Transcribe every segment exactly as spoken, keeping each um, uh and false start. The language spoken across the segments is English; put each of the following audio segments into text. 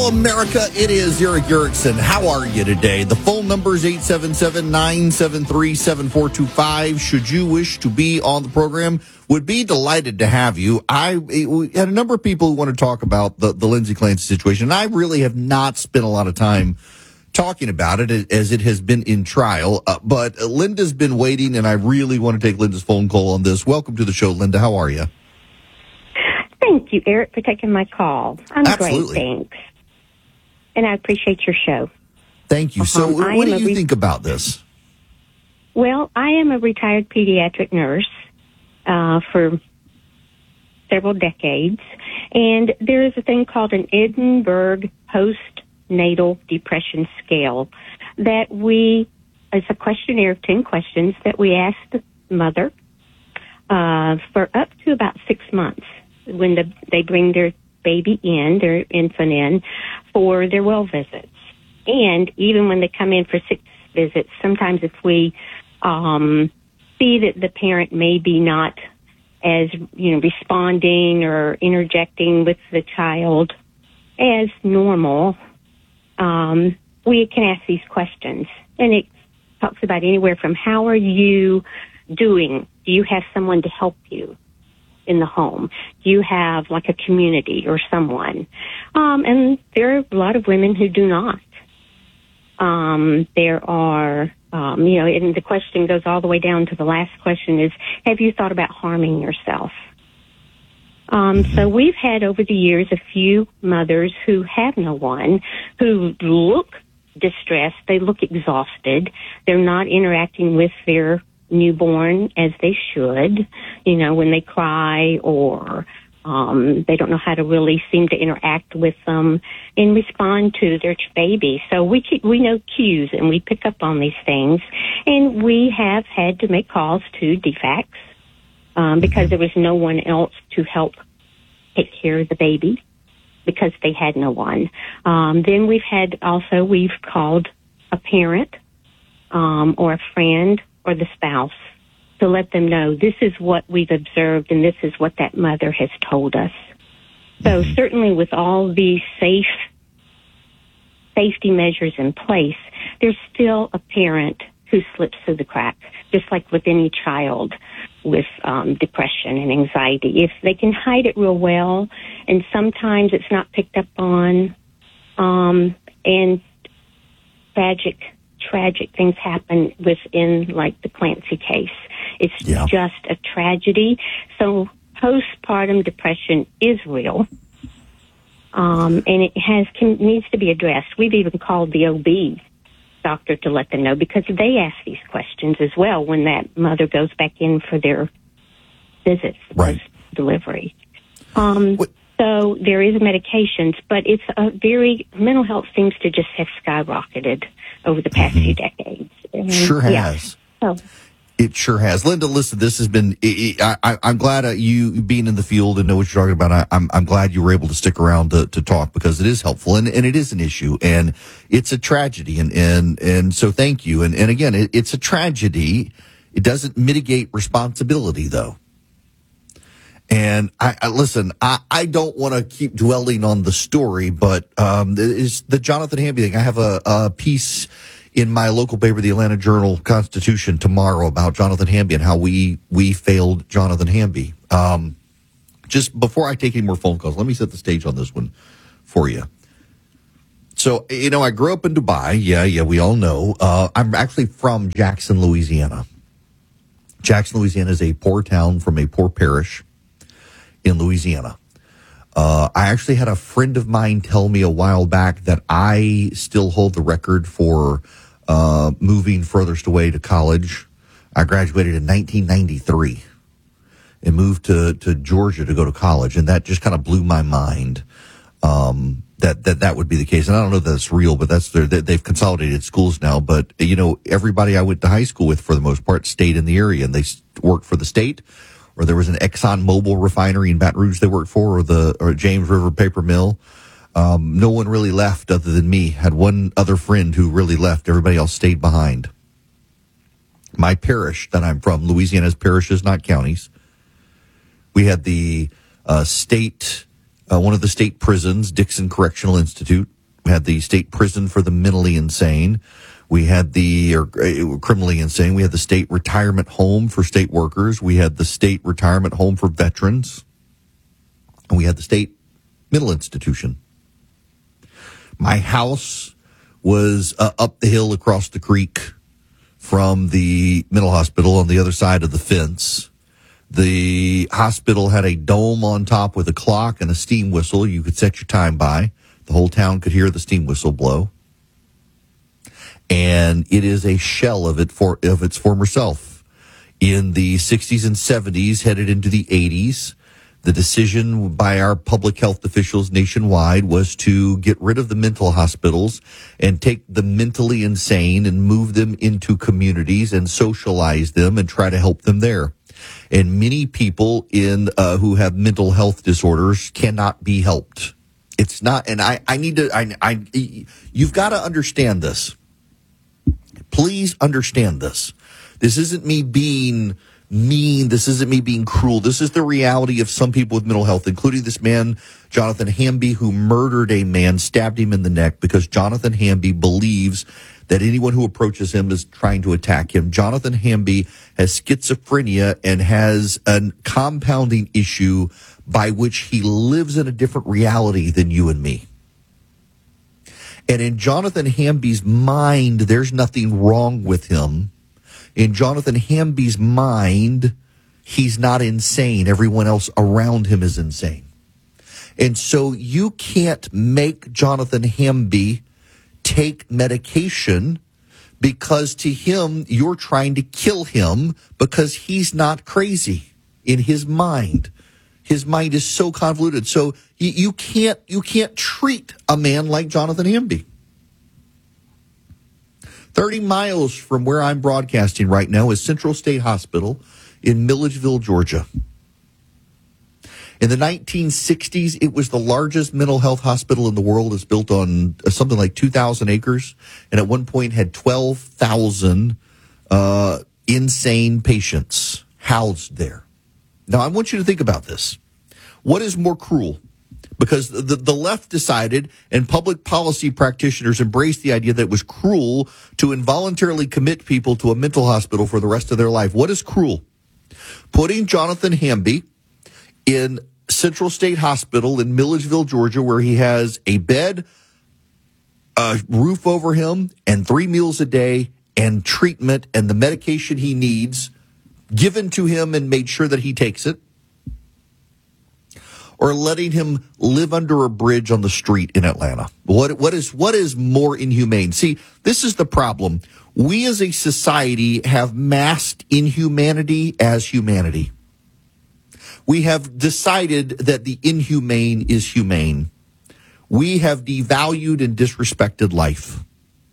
Hello, America. It is Eric Erickson. How are you today? The phone number is eight seven seven, nine seven three, seven four two five. Should you wish to be on the program, would be delighted to have you. I we had a number of people who want to talk about the, the Lindsay Clancy situation, and I really have not spent a lot of time talking about it as it has been in trial. Uh, but Linda's been waiting, and I really want to take Linda's phone call on this. Welcome to the show, Linda. How are you? Thank you, Eric, for taking my call. I'm Absolutely. great, thanks. And I appreciate your show. Thank you. So Um, I what do am a you re- think about this? Well, I am a retired pediatric nurse uh, for several decades, and there is a thing called an Edinburgh postnatal depression scale that we, it's a questionnaire of ten questions that we ask the mother uh, for up to about six months when the, they bring their baby in, their infant in, for their well visits. And even when they come in for six visits, sometimes if we um, see that the parent may be not as, you know, responding or interjecting with the child as normal, um, we can ask these questions. And it talks about anywhere from how are you doing? Do you have someone to help you in the home? Do you have like a community or someone? Um, and there are a lot of women who do not. Um, there are, um, you know, and the question goes all the way down to the last question is, have you thought about harming yourself? Um, so we've had over the years a few mothers who have no one, who look distressed, they look exhausted, they're not interacting with their newborn as they should, you know, when they cry or um, they don't know how to really seem to interact with them and respond to their baby. So we keep, we know cues and we pick up on these things, and we have had to make calls to D FACS um, because there was no one else to help take care of the baby because they had no one. Um, then we've had also, we've called a parent um, or a friend or the spouse to let them know this is what we've observed and this is what that mother has told us. So certainly with all these safe safety measures in place, there's still a parent who slips through the cracks, just like with any child with um, depression and anxiety. If they can hide it real well, and sometimes it's not picked up on, um, and tragic tragic things happen within, like the Clancy case. It's Yeah. just a tragedy. So postpartum depression is real, um, and it has can, needs to be addressed. We've even called the O B doctor to let them know because they ask these questions as well when that mother goes back in for their visits Right. post-delivery. Um, What- so there is medications, but it's a very, mental health seems to just have skyrocketed over the past few decades. And, Sure yeah. has. So, It sure has. Linda, listen, this has been, I, I, I'm glad uh, you being in the field and know what you're talking about. I, I'm, I'm glad you were able to stick around to, to talk because it is helpful and, and it is an issue and it's a tragedy. And, and, and so thank you. And, and again, it, it's a tragedy. It doesn't mitigate responsibility though. And I, I listen, I, I don't want to keep dwelling on the story, but, um, it's the Jonathan Hamby thing. I have a, a piece in my local paper, the Atlanta Journal Constitution, tomorrow about Jonathan Hamby and how we, we failed Jonathan Hamby. Um, just before I take any more phone calls, let me set the stage on this one for you. So, you know, I grew up in Dubai. Yeah, yeah, we all know. Uh, I'm actually from Jackson, Louisiana. Jackson, Louisiana is a poor town from a poor parish in Louisiana. Uh, I actually had a friend of mine tell me a while back that I still hold the record for uh, moving furthest away to college. I graduated in nineteen ninety-three and moved to, to Georgia to go to college, and that just kind of blew my mind um, that, that that would be the case. And I don't know if that's real, but that's their, they've consolidated schools now. But, you know, everybody I went to high school with, for the most part, stayed in the area, and they worked for the state, or there was an Exxon Mobil refinery in Baton Rouge they worked for, or the or James River Paper Mill. Um, no one really left other than me. Had one other friend who really left. Everybody else stayed behind. My parish that I'm from, Louisiana's parishes, not counties. We had the uh, state uh, one of the state prisons, Dixon Correctional Institute. We had the state prison for the mentally insane. We had the or, uh, criminally insane. We had the state retirement home for state workers. We had the state retirement home for veterans. And we had the state mental institution. My house was uh, up the hill across the creek from the mental hospital on the other side of the fence. The hospital had a dome on top with a clock and a steam whistle. You could set your time by. The whole town could hear the steam whistle blow. And it is a shell of it for of its former self. In the sixties and seventies, headed into the eighties, the decision by our public health officials nationwide was to get rid of the mental hospitals and take the mentally insane and move them into communities and socialize them and try to help them there. And many people in uh, who have mental health disorders cannot be helped. It's not, and I, I need to, I, I, you've got to understand this. Please understand this. This isn't me being mean. This isn't me being cruel. This is the reality of some people with mental health, including this man, Jonathan Hamby, who murdered a man, stabbed him in the neck because Jonathan Hamby believes that anyone who approaches him is trying to attack him. Jonathan Hamby has schizophrenia and has a compounding issue by which he lives in a different reality than you and me. And in Jonathan Hamby's mind, there's nothing wrong with him. In Jonathan Hamby's mind, he's not insane. Everyone else around him is insane. And so you can't make Jonathan Hamby take medication because to him, you're trying to kill him because he's not crazy in his mind. His mind is so convoluted. So you, you can't, you can't treat a man like Jonathan Hamby. thirty miles from where I'm broadcasting right now is Central State Hospital in Milledgeville, Georgia. In the nineteen sixties, it was the largest mental health hospital in the world. It's built on something like two thousand acres, and at one point had twelve thousand uh, insane patients housed there. Now, I want you to think about this. What is more cruel? Because the, the left decided, and public policy practitioners embraced the idea that it was cruel to involuntarily commit people to a mental hospital for the rest of their life. What is cruel? Putting Jonathan Hamby in Central State Hospital in Milledgeville, Georgia, where he has a bed, a roof over him, and three meals a day, and treatment and the medication he needs given to him and made sure that he takes it, or letting him live under a bridge on the street in Atlanta. What, what is, what is more inhumane? See, this is the problem. We as a society have masked inhumanity as humanity. We have decided that the inhumane is humane. We have devalued and disrespected life.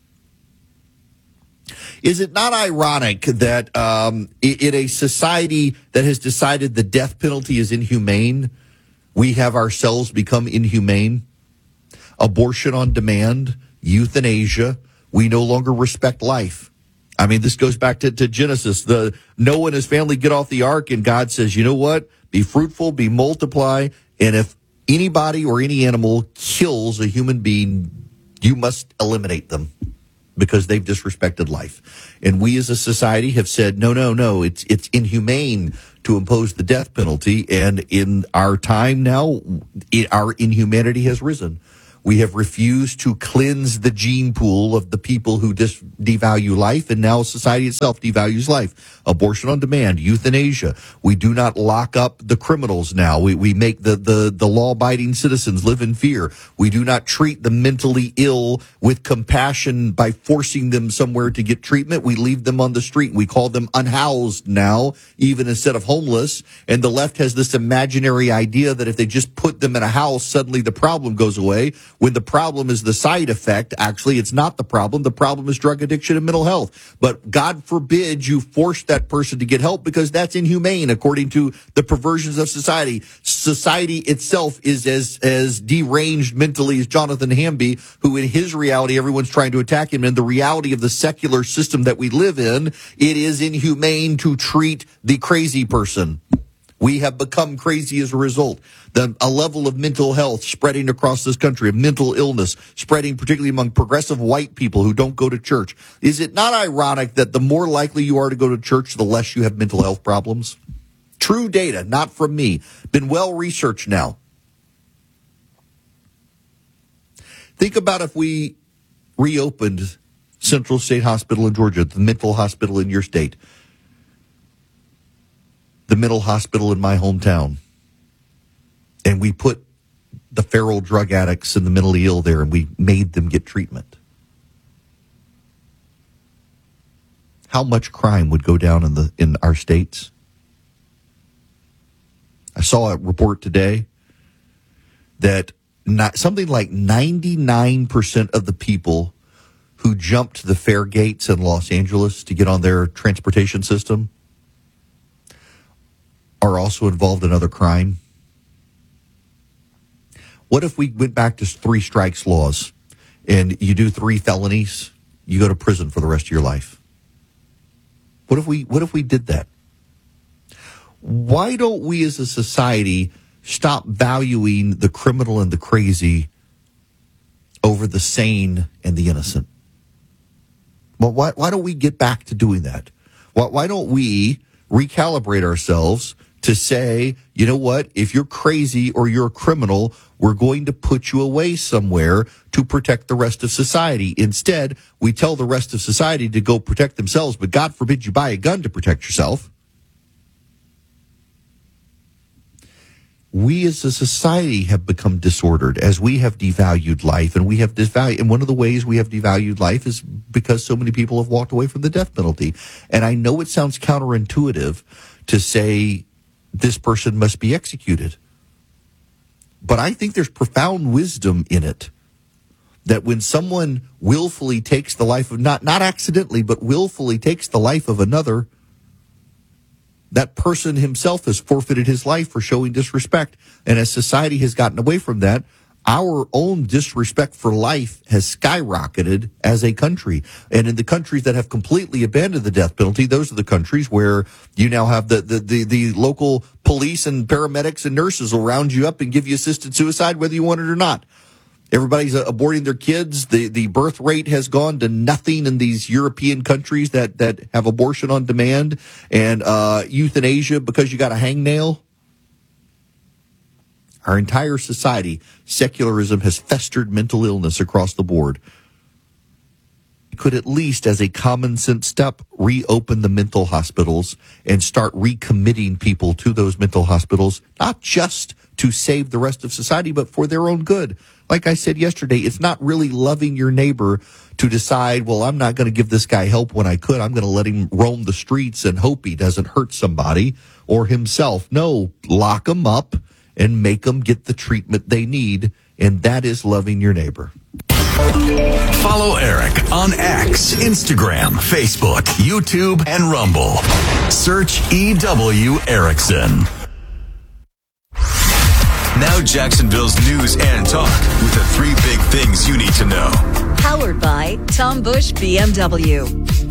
Is it not ironic that um, in a society that has decided the death penalty is inhumane, we have ourselves become inhumane? Abortion on demand, euthanasia, we no longer respect life. I mean, this goes back to, to Genesis. The Noah and his family get off the ark, and God says, you know what? Be fruitful, be multiply, and if anybody or any animal kills a human being, you must eliminate them because they've disrespected life. And we as a society have said, no, no, no, it's it's inhumane to impose the death penalty. And in our time now, it, our inhumanity has risen. We have refused to cleanse the gene pool of the people who dis- devalue life, and now society itself devalues life. Abortion on demand, euthanasia. We do not lock up the criminals now. We we make the, the, the law-abiding citizens live in fear. We do not treat the mentally ill with compassion by forcing them somewhere to get treatment. We leave them on the street. We call them unhoused now, even instead of homeless. And the left has this imaginary idea that if they just put them in a house, suddenly the problem goes away. When the problem is the side effect, actually, it's not the problem. The problem is drug addiction and mental health. But God forbid you force that person to get help because that's inhumane according to the perversions of society. Society itself is as, as deranged mentally as Jonathan Hamby, who in his reality, everyone's trying to attack him. And the reality of the secular system that we live in, it is inhumane to treat the crazy person. We have become crazy as a result. The, a level of mental health spreading across this country, of mental illness spreading particularly among progressive white people who don't go to church. Is it not ironic that the more likely you are to go to church, the less you have mental health problems? True data, not from me. Been well researched now. Think about if we reopened Central State Hospital in Georgia, the mental hospital in your state, the mental hospital in my hometown, and we put the feral drug addicts and the mentally ill there, and we made them get treatment. How much crime would go down in the in our states? I saw a report today that not, something like ninety-nine percent of the people who jumped to the fare gates in Los Angeles to get on their transportation system are also involved in other crime. What if we went back to three strikes laws and you do three felonies, you go to prison for the rest of your life? What if we what if we did that? Why don't we as a society stop valuing the criminal and the crazy over the sane and the innocent? Well, why, why don't we get back to doing that? Why, why don't we recalibrate ourselves to say, you know what, if you're crazy or you're a criminal, we're going to put you away somewhere to protect the rest of society. Instead, we tell the rest of society to go protect themselves, but God forbid you buy a gun to protect yourself. We as a society have become disordered as we have devalued life, and we have devalued, and one of the ways we have devalued life is because so many people have walked away from the death penalty. And I know it sounds counterintuitive to say this person must be executed, but I think there's profound wisdom in it, that when someone willfully takes the life of, not, not accidentally, but willfully takes the life of another, that person himself has forfeited his life for showing disrespect. And as society has gotten away from that, our own disrespect for life has skyrocketed as a country. And in the countries that have completely abandoned the death penalty, those are the countries where you now have the, the, the, the local police and paramedics and nurses will round you up and give you assisted suicide whether you want it or not. Everybody's aborting their kids. The the birth rate has gone to nothing in these European countries that, that have abortion on demand, and uh, euthanasia because you got a hangnail. Our entire society, secularism has festered mental illness across the board. Could at least, as a common sense step, reopen the mental hospitals and start recommitting people to those mental hospitals, not just to save the rest of society, but for their own good. Like I said yesterday, it's not really loving your neighbor to decide, well, I'm not going to give this guy help when I could. I'm going to let him roam the streets and hope he doesn't hurt somebody or himself. No, lock him up and make them get the treatment they need, and that is loving your neighbor. Follow Eric on X, Instagram, Facebook, YouTube, and Rumble. Search E W Erickson. Now Jacksonville's news and talk with the three big things you need to know. Powered by Tom Bush B M W.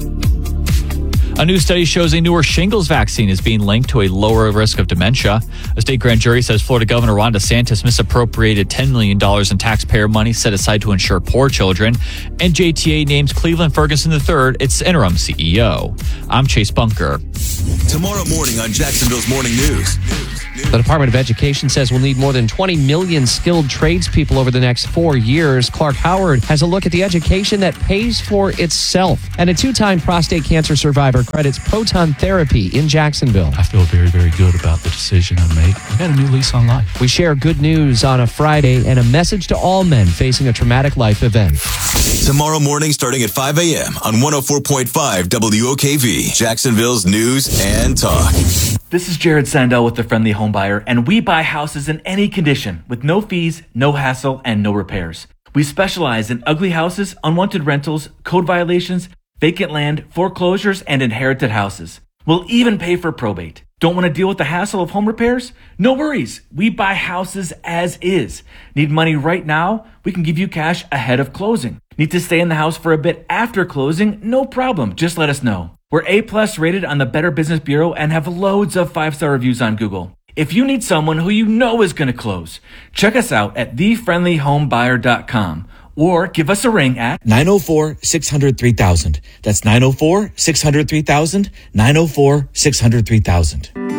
A new study shows a newer shingles vaccine is being linked to a lower risk of dementia. A state grand jury says Florida Governor Ron DeSantis misappropriated ten million dollars in taxpayer money set aside to insure poor children. And J T A names Cleveland Ferguson the third its interim C E O. I'm Chase Bunker. Tomorrow morning on Jacksonville's Morning News. The Department of Education says we'll need more than twenty million skilled tradespeople over the next four years. Clark Howard has a look at the education that pays for itself. And a two-time prostate cancer survivor credits proton therapy in Jacksonville. I feel very, very good about the decision I made. I got a new lease on life. We share good news on a Friday and a message to all men facing a traumatic life event. Tomorrow morning starting at five a.m. on one oh four point five W O K V, Jacksonville's news and talk. This is Jared Sandell with The Friendly Home Buyer, and we buy houses in any condition with no fees, no hassle, and no repairs. We specialize in ugly houses, unwanted rentals, code violations, vacant land, foreclosures, and inherited houses. We'll even pay for probate. Don't want to deal with the hassle of home repairs? No worries. We buy houses as is. Need money right now? We can give you cash ahead of closing. Need to stay in the house for a bit after closing? No problem. Just let us know. We're A plus rated on the Better Business Bureau and have loads of five-star reviews on Google. If you need someone who you know is going to close, check us out at the friendly home buyer dot com or give us a ring at nine oh four, six hundred, three thousand. That's nine oh four, six hundred, three thousand, nine oh four, six hundred, three thousand.